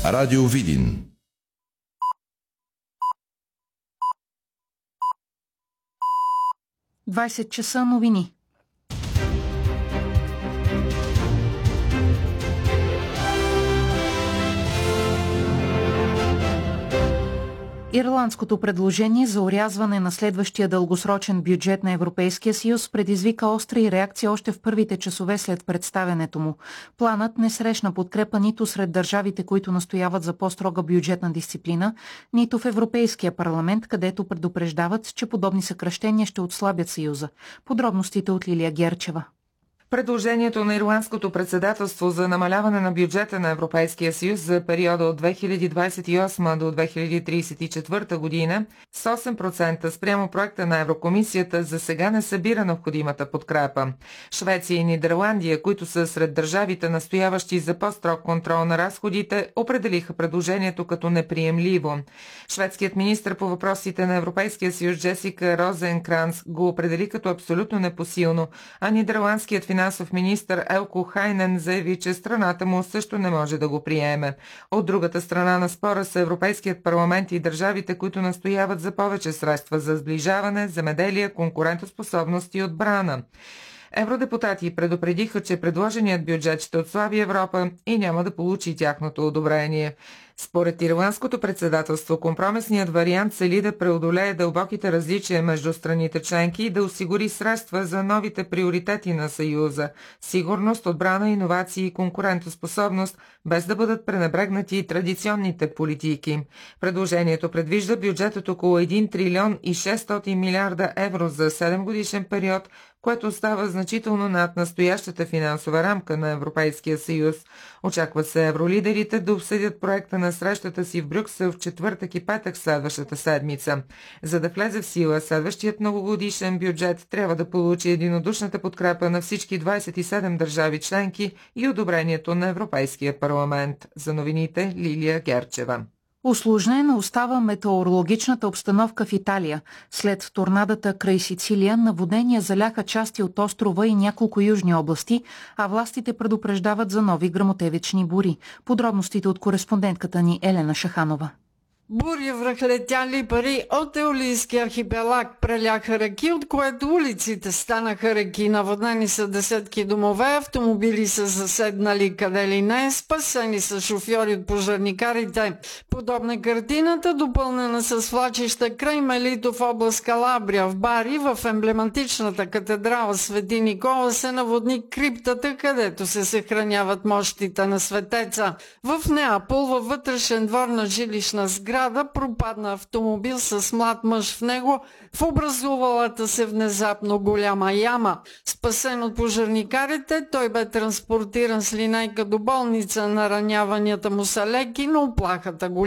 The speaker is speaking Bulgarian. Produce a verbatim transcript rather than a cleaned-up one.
Радио Видин. двайсет часа новини. Ирландското предложение за орязване на следващия дългосрочен бюджет на Европейския съюз предизвика остри реакции още в първите часове след представянето му. Планът не срещна подкрепа нито сред държавите, които настояват за по-строга бюджетна дисциплина, нито в Европейския парламент, където предупреждават, че подобни съкращения ще отслабят съюза. Подробностите от Лилия Герчева. Предложението на Ирландското председателство за намаляване на бюджета на Европейския съюз за периода от две хиляди двадесет и осма до две хиляди тридесет и четвърта година с осем процента спрямо проекта на Еврокомисията за сега не събира необходимата подкрепа. Швеция и Нидерландия, които са сред държавите настояващи за по-строг контрол на разходите, определиха предложението като неприемливо. Шведският министър по въпросите на Европейския съюз Джесика Розенкранц го определи като абсолютно непосилно, а нидерландският финансов министър Елко Хайнен заяви, че страната му също не може да го приеме. От другата страна на спора са Европейският парламент и държавите, които настояват за повече средства за сближаване, земеделие, конкурентоспособност и отбрана. Евродепутати предупредиха, че предложеният бюджет ще отслаби Европа и няма да получи тяхното одобрение. Според ирландското председателство, компромисният вариант цели да преодолее дълбоките различия между страните членки и да осигури средства за новите приоритети на Съюза – сигурност, отбрана, иновации и конкурентоспособност, без да бъдат пренебрегнати и традиционните политики. Предложението предвижда бюджет от около един трилион и шестстотин милиарда евро за седем годишен период, което става значително над настоящата финансова рамка на Европейския съюз. Очаква се евролидерите да обсъдят проекта на срещата си в Брюксел в четвъртък и петък следващата седмица. За да влезе в сила, следващият многогодишен бюджет трябва да получи единодушната подкрепа на всички двадесет и седем държави членки и одобрението на Европейския парламент. За новините Лилия Герчева. Усложнена остава метеорологичната обстановка в Италия. След торнадата край Сицилия наводнения заляха части от острова и няколко южни области, а властите предупреждават за нови гръмотевични бури. Подробностите от кореспондентката ни Елена Шаханова. Бури връхлетяли пари от Еолийския архипелаг преляха реки, от което улиците станаха реки. Наводнени са десетки домове, автомобили са заседнали къде ли не, спасени са шофьори от пожарникарите. Подобна картината, допълнена с влачища край Мелито в област Калабрия. В Бари, в емблематичната катедрала Свети Никола, се наводни криптата, където се съхраняват мощите на светеца. В Неапол, във вътрешен двор на жилищна сграда, пропадна автомобил с млад мъж в него в образувалата се внезапно голяма яма. Спасен от пожарникарите, той бе транспортиран с линейка до болница. Нараняванията му са леки, но плахата голяма.